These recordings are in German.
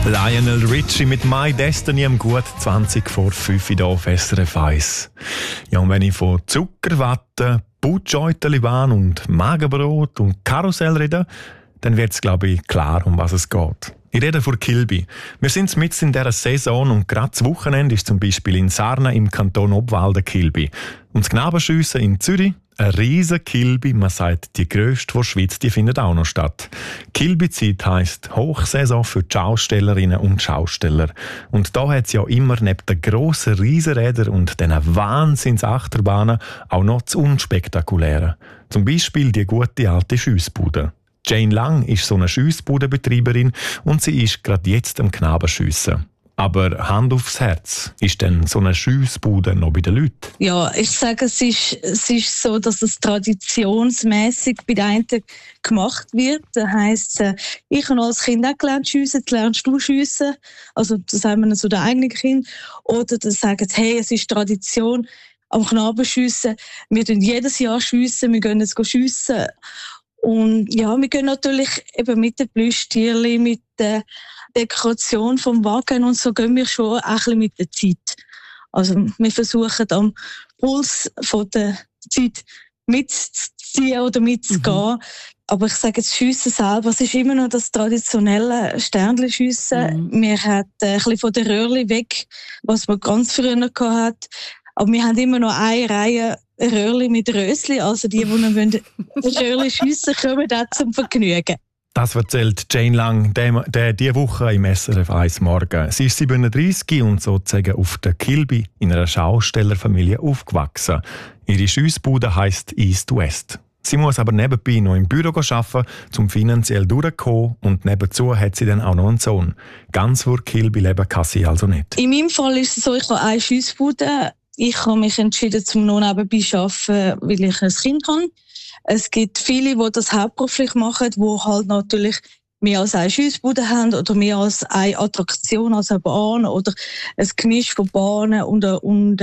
Lionel Richie mit «My Destiny» am gut 20 vor 5 hier auf SRF 1. Ja, und wenn ich von Zuckerwatte, Butscheuteli-Bahn und Magenbrot und Karussell rede, dann wird es, glaube ich, klar, um was es geht. Ich rede von Kilby. Wir sind mitten in dieser Saison und gerade das Wochenende ist zum Beispiel in Sarna im Kanton Obwalden Kilby. Und das Knabenschiessen in Zürich, ein riesen Kilby, man sagt, die grösste der Schweiz, die findet auch noch statt. Kilby-Zeit heisst Hochsaison für die Schaustellerinnen und Schausteller. Und da hat es ja immer neben den grossen Riesenrädern und diesen Wahnsinns-Achterbahnen auch noch das Unspektakuläre. Zum Beispiel die gute alte Schiessbude. Jane Lang ist so eine Schiessbudenbetreiberin und sie ist gerade jetzt am Knabenschiessen. Aber Hand aufs Herz, ist denn so eine Schiessbude noch bei den Leuten? Ja, ich sage, es ist so, dass es traditionsmässig bei den einen gemacht wird. Das heisst, ich habe als Kind auch gelernt schiessen, jetzt lernst du schiessen. Also das sagen wir so den eigenen Kind. Oder das sagen, hey, es ist Tradition am Knabenschiessen. Wir tun jedes Jahr schiessen, wir gehen jetzt schiessen. Und ja, wir gehen natürlich eben mit den Plüschtierchen, mit der Dekoration vom Wagen und so gehen wir schon ein bisschen mit der Zeit. Also wir versuchen am Puls von der Zeit mitzuziehen oder mitzugehen. Aber ich sage jetzt, Schiessen selber, es ist immer noch das traditionelle Sternenschiessen. Wir haben ein bisschen von der Röhrli weg, was man ganz früher hatten. Aber wir haben immer noch eine Reihe Röhrli mit Rösli, also die noch Röhrli schiessen, kommen da zum Vergnügen. Das erzählt Jane Lang diese Woche im SRF 1 Morgen. Sie ist 37 und sozusagen auf der Kilby in einer Schaustellerfamilie aufgewachsen. Ihre Schiessbude heisst East West. Sie muss aber nebenbei noch im Büro arbeiten, um finanziell durchzukommen. Und nebenzu hat sie dann auch noch einen Sohn. Ganz vor Kilby leben kann sie also nicht. In meinem Fall ist es so, ich habe eine Schiessbude. Ich habe mich entschieden, zum noch nebenbei zu arbeiten, weil ich ein Kind habe. Es gibt viele, die das hauptberuflich machen, die halt natürlich mehr als eine Schiessbude haben oder mehr als eine Attraktion, als eine Bahn oder ein Gemisch von Bahnen und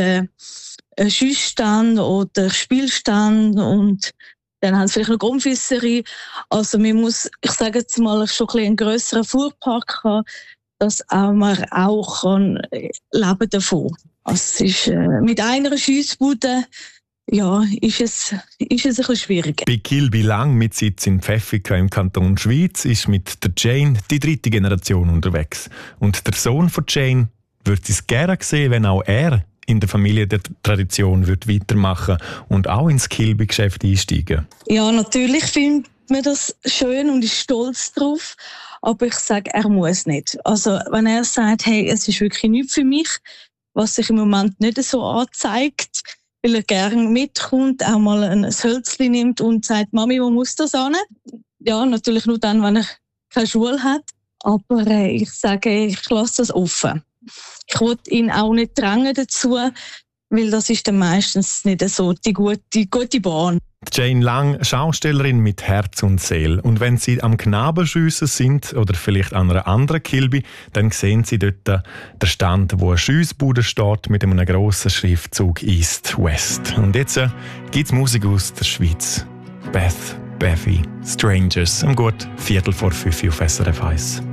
Schiessstand oder Spielstand und dann haben sie vielleicht noch Grundfisserei. Also man muss, ich sage jetzt mal, schon einen grösseren Fuhrpark haben, dass man auch leben davon. Also es ist mit einer Schiessbude ja, ist es ein bisschen schwieriger. Bei Kilby Lang mit Sitz in Pfäffiken im Kanton Schwyz ist mit der Jane die 3. Generation unterwegs. Und der Sohn von Jane würde es gerne sehen, wenn auch er in der Familie der Tradition weitermachen und auch ins Kilby-Geschäft einsteigen. Ja, natürlich findet man das schön und ist stolz drauf. Aber ich sage, er muss nicht. Also wenn er sagt, hey, es ist wirklich nichts für mich, was sich im Moment nicht so anzeigt, weil er gerne mitkommt, auch mal ein Hölzchen nimmt und sagt, Mami, wo muss das hin? Ja, natürlich nur dann, wenn er keine Schule hat. Aber ich sage, ich lasse das offen. Ich will ihn auch nicht drängen dazu, weil das ist dann meistens nicht so die gute Bahn. Jane Lang, Schaustellerin mit Herz und Seele. Und wenn Sie am Knabenschiessen sind oder vielleicht an einer anderen Kilby, dann sehen Sie dort den Stand, wo eine Schiessbude steht mit einem grossen Schriftzug East West. Und jetzt gibt es Musik aus der Schweiz. Beth, Beffy, Strangers. Am gut 4:45 auf SRF 1.